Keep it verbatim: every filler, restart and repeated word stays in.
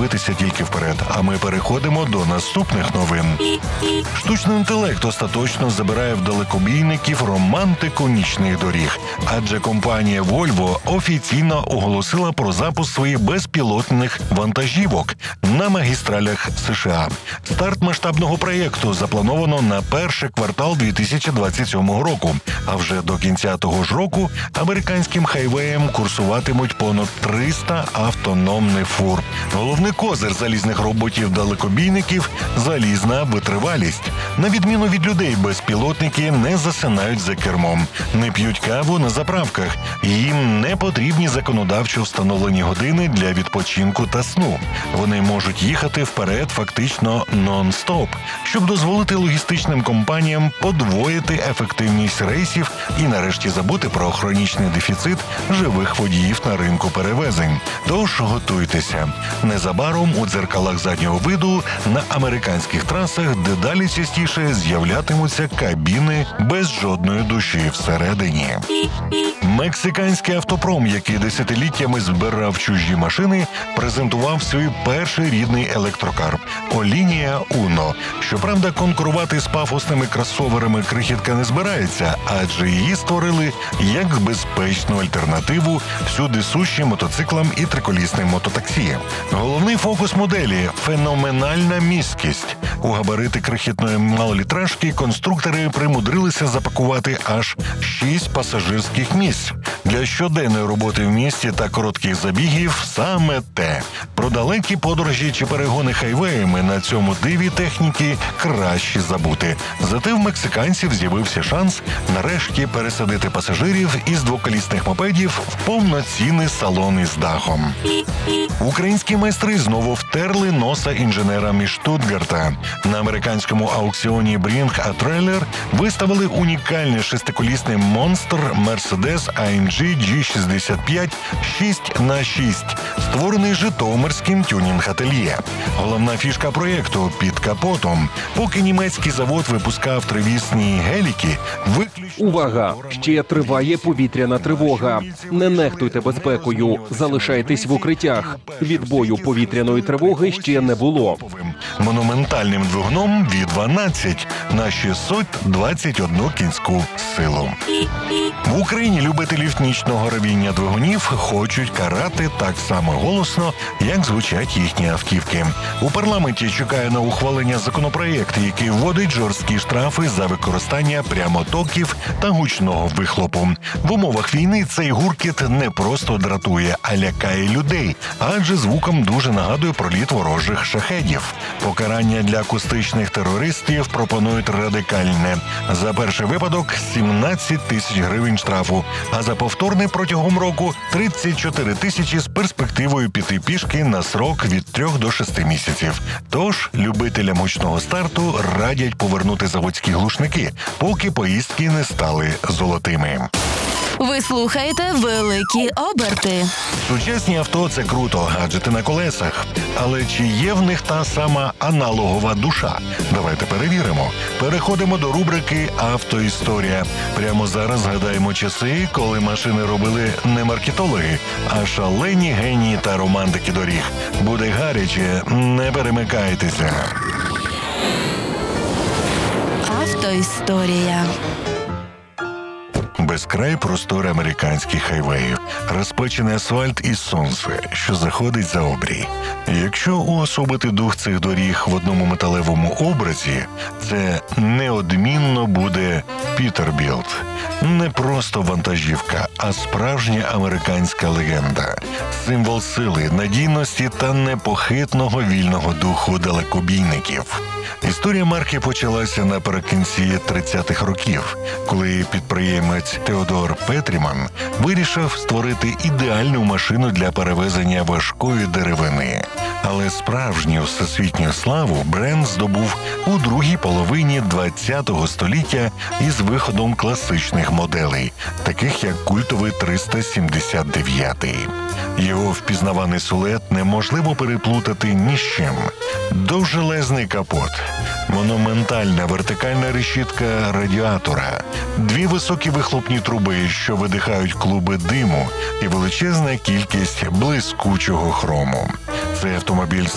дивитися тільки вперед, а ми переходимо до наступних новин. Штучний інтелект остаточно забирає в далекобійників романтику нічних доріг, адже компанія Volvo офіційно оголосила про запуск своїх безпілотних вантажівок на магістралях США. Старт масштабного проєкту заплановано на перший квартал дві тисячі двадцять сьомого року, а вже до кінця того ж року американським хайвеєм курсуватимуть понад триста автономних фур. Головний козир залізних роботів-далекобійників – залізна витривалість. На відміну від людей, безпілотники не засинають за кермом, не п'ють каву на заправках, їм не потрібні законодавчо встановлені години для відпочинку та сну. Вони можуть їхати вперед фактично нон-стоп, щоб дозволити логістичним компаніям подвоїти ефективність рейсів і нарешті забути про хронічний дефіцит живих водіїв на ринку перевезень. Тож готуйтеся. Незабаром у дзеркалах заднього виду на американських трасах дедалі частіше з'являтимуться кабіни без жодної душі всередині. Мексиканський автопром, який десятиліттями збирав чужі машини, презентував свій перший рідний електрокар – Олінія Уно. Щоправда, конкурувати з пафосними кросоверами крихітка не збирається, адже її створили як безпечну альтернативу всюди сущим мотоциклам і триколісним мототаксі. Головний фокус моделі – феноменальна місткість. У габарити крихітної малолітражки конструктори примудрилися запакувати аж шість пасажирських місць. Для щоденної роботи в місті та коротких забігів саме те. Про далекі подорожі чи перегони хайвеями на цьому диві техніки краще забути. Зате в мексиканців з'явився шанс нарешті пересадити пасажирів із двоколісних мопедів в повноцінний салон із дахом. Українські майстри знову втерли носа інженерам із Штутгарта. На американському аукціоні Bring a Trailer виставили унікальний шестиколісний монстр Mercedes ей ем джі джі шістдесят п'ять шість на шість, створений житомирським тюнінг-ательє. Головна фішка проєкту – під капотом. Поки німецький завод випускав тривісні геліки, виключно... Увага! Ще триває повітряна тривога. Не нехтуйте безпекою, залишайтесь в укриттях. Відбою повітряної тривоги ще не було. Монументальним двигуном ві дванадцять на шістсот двадцять одну кінську силу. В Україні любителів нічного ревіння двигунів хочуть карати так само голосно, як звучать їхні автівки. У парламенті чекає на ухвалення законопроєкт, який вводить жорсткі штрафи за використання прямотоків та гучного вихлопу. В умовах війни цей гуркіт не просто дратує, а лякає людей, адже звуком дуже нагадує проліт ворожих шахедів. Покарання для акустичних терористів пропонують радикальне. За перший випадок – сімнадцять тисяч гривень штрафу, а за повторний протягом року – тридцять чотири тисячі з перспективою піти пішки на срок від трьох до шести місяців. Тож любителям гучного старту радять повернути заводські глушники, поки поїздки не стали золотими. Ви слухаєте «Великі оберти». Сучасні авто – це круто, гаджети на колесах. Але чи є в них та сама аналогова душа? Давайте перевіримо. Переходимо до рубрики «Автоісторія». Прямо зараз згадаємо часи, коли машини робили не маркетологи, а шалені генії та романтики доріг. Буде гаряче, не перемикайтеся. Автоісторія. Безкрай простори американських хайвеїв, розпечений асфальт і сонце, що заходить за обрій. Якщо уособити дух цих доріг в одному металевому образі, це неодмінно буде Пітербілт. Не просто вантажівка, а справжня американська легенда. Символ сили, надійності та непохитного вільного духу далекобійників. Історія марки почалася наприкінці тридцятих років, коли підприємець Теодор Петріман вирішив створити ідеальну машину для перевезення важкої деревини. Але справжню всесвітню славу бренд здобув у другій половині ХХ століття із виходом класичних моделей, таких як культовий триста сімдесят дев'ять. Його впізнаваний силует неможливо переплутати ні з чим. Довжелезний капот, монументальна вертикальна решітка радіатора, дві високі вихлопні труби, що видихають клуби диму, і величезна кількість блискучого хрому. Цей автомобіль